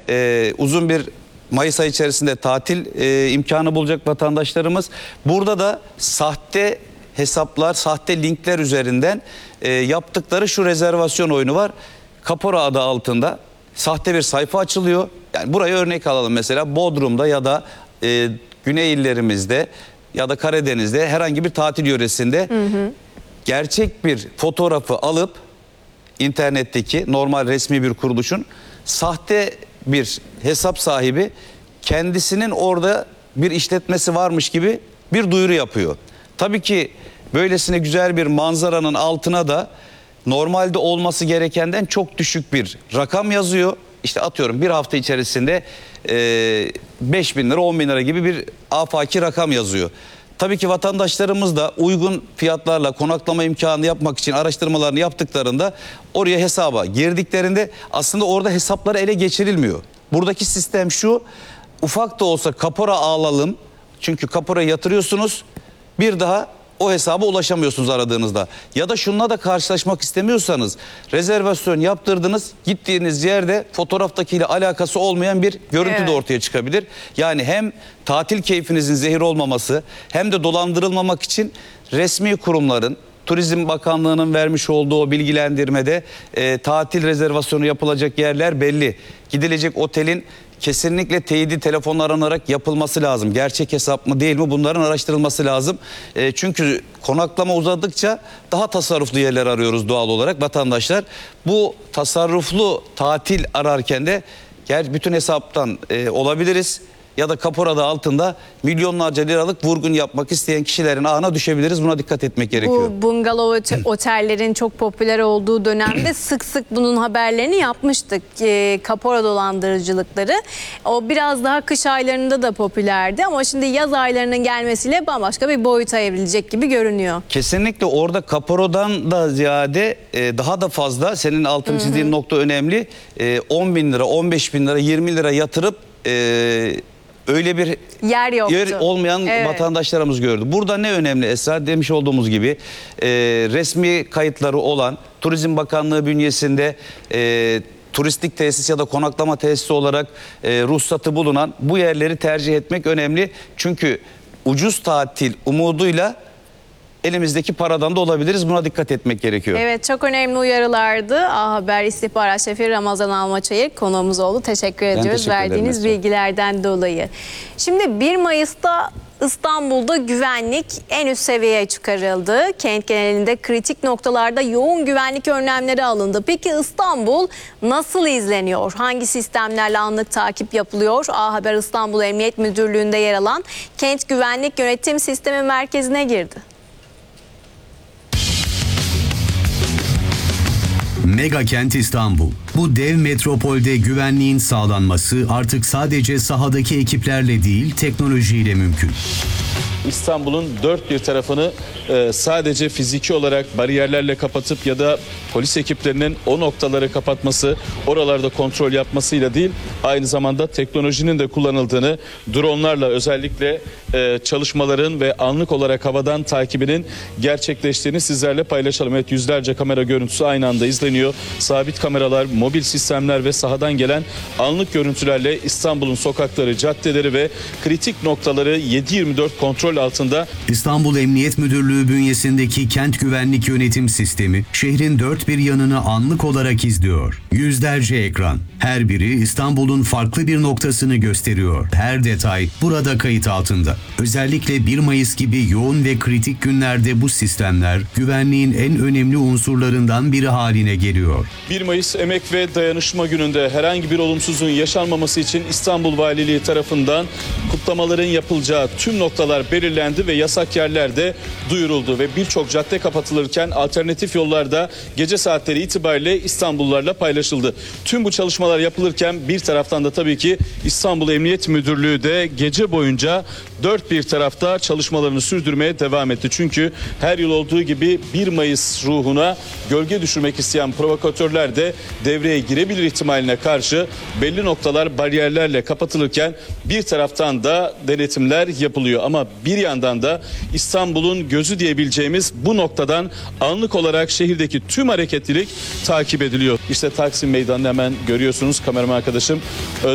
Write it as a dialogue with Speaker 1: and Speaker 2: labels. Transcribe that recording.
Speaker 1: uzun bir Mayıs ayı içerisinde tatil imkanı bulacak vatandaşlarımız. Burada da sahte hesaplar, sahte linkler üzerinden yaptıkları şu rezervasyon oyunu var. Kapora adı altında sahte bir sayfa açılıyor. Yani burayı örnek alalım, mesela Bodrum'da ya da Güney illerimizde ya da Karadeniz'de herhangi bir tatil yöresinde gerçek bir fotoğrafı alıp internetteki normal resmi bir kuruluşun sahte bir hesap sahibi kendisinin orada bir işletmesi varmış gibi bir duyuru yapıyor. Tabii ki böylesine güzel bir manzaranın altına da normalde olması gerekenden çok düşük bir rakam yazıyor. İşte atıyorum bir hafta içerisinde 5.000 lira 10.000 lira gibi bir afaki rakam yazıyor. Tabii ki vatandaşlarımız da uygun fiyatlarla konaklama imkanı yapmak için araştırmalarını yaptıklarında oraya hesaba girdiklerinde aslında orada hesapları ele geçirilmiyor. Buradaki sistem şu: ufak da olsa kapora alalım. Çünkü kapora yatırıyorsunuz, bir daha o hesaba ulaşamıyorsunuz aradığınızda. Ya da şununla da karşılaşmak istemiyorsanız rezervasyon yaptırdınız, gittiğiniz yerde fotoğraftakiyle alakası olmayan bir görüntü de ortaya çıkabilir. Yani hem tatil keyfinizin zehir olmaması hem de dolandırılmamak için resmi kurumların, Turizm Bakanlığı'nın vermiş olduğu o bilgilendirmede tatil rezervasyonu yapılacak yerler belli. Gidilecek otelin kesinlikle teyidi telefonla aranarak yapılması lazım. Gerçek hesap mı değil mi, bunların araştırılması lazım. Çünkü konaklama uzadıkça daha tasarruflu yerler arıyoruz doğal olarak vatandaşlar. Bu tasarruflu tatil ararken de bütün hesaptan olabiliriz. Ya da kaporada altında milyonlarca liralık vurgun yapmak isteyen kişilerin ağına düşebiliriz. Buna dikkat etmek gerekiyor.
Speaker 2: Bu bungalov otellerin çok popüler olduğu dönemde sık sık bunun haberlerini yapmıştık. Kapora dolandırıcılıkları. O biraz daha kış aylarında da popülerdi ama şimdi yaz aylarının gelmesiyle bambaşka bir boyuta evrilecek gibi görünüyor.
Speaker 1: Kesinlikle orada kaporadan da ziyade daha da fazla, senin altını çizdiğin nokta önemli. 10.000 lira, 15.000 lira, 20 lira yatırıp öyle bir yer olmayan vatandaşlarımız gördü. Burada ne önemli Esra, demiş olduğumuz gibi resmi kayıtları olan, Turizm Bakanlığı bünyesinde turistik tesis ya da konaklama tesisi olarak ruhsatı bulunan bu yerleri tercih etmek önemli. Çünkü ucuz tatil umuduyla elimizdeki paradan da olabiliriz. Buna dikkat etmek gerekiyor.
Speaker 2: Evet, çok önemli uyarılardı. A Haber İstihbarat Şefi Ramazan Almaçayır konuğumuz oldu. Teşekkür ediyoruz verdiğiniz bilgilerden dolayı. Şimdi 1 Mayıs'ta İstanbul'da güvenlik en üst seviyeye çıkarıldı. Kent genelinde kritik noktalarda yoğun güvenlik önlemleri alındı. Peki İstanbul nasıl izleniyor? Hangi sistemlerle anlık takip yapılıyor? A Haber İstanbul Emniyet Müdürlüğü'nde yer alan Kent Güvenlik Yönetim Sistemi merkezine girdi.
Speaker 3: Mega Kent İstanbul. Bu dev metropolde güvenliğin sağlanması artık sadece sahadaki ekiplerle değil, teknolojiyle mümkün.
Speaker 4: İstanbul'un dört bir tarafını sadece fiziki olarak bariyerlerle kapatıp ya da polis ekiplerinin o noktaları kapatması, oralarda kontrol yapmasıyla değil, aynı zamanda teknolojinin de kullanıldığını, dronlarla özellikle çalışmaların ve anlık olarak havadan takibinin gerçekleştiğini sizlerle paylaşalım. Evet, yüzlerce kamera görüntüsü aynı anda izleniyor. Sabit kameralar, mobil sistemler ve sahadan gelen anlık görüntülerle İstanbul'un sokakları, caddeleri ve kritik noktaları 7/24 kontrol altında.
Speaker 3: İstanbul Emniyet Müdürlüğü bünyesindeki Kent Güvenlik Yönetim Sistemi şehrin dört bir yanını anlık olarak izliyor. Yüzlerce ekran. Her biri İstanbul'un farklı bir noktasını gösteriyor. Her detay burada kayıt altında. Özellikle 1 Mayıs gibi yoğun ve kritik günlerde bu sistemler güvenliğin en önemli unsurlarından biri haline geliyor.
Speaker 4: 1 Mayıs Emek ve Dayanışma Günü'nde herhangi bir olumsuzluğun yaşanmaması için İstanbul Valiliği tarafından kutlamaların yapılacağı tüm noktalar belirlendi ve yasak yerler de duyuruldu ve birçok cadde kapatılırken alternatif yollarda gece saatleri itibariyle İstanbullularla paylaşıldı. Tüm bu çalışmalar yapılırken bir taraftan da tabii ki İstanbul Emniyet Müdürlüğü de gece boyunca dört bir tarafta çalışmalarını sürdürmeye devam etti. Çünkü her yıl olduğu gibi 1 Mayıs ruhuna gölge düşürmek isteyen provokatörler de devreye girebilir ihtimaline karşı belli noktalar bariyerlerle kapatılırken bir taraftan da denetimler yapılıyor. Ama bir yandan da İstanbul'un gözü diyebileceğimiz bu noktadan anlık olarak şehirdeki tüm hareketlilik takip ediliyor. İşte Taksim Meydanı'nı hemen görüyorsunuz, kameraman arkadaşım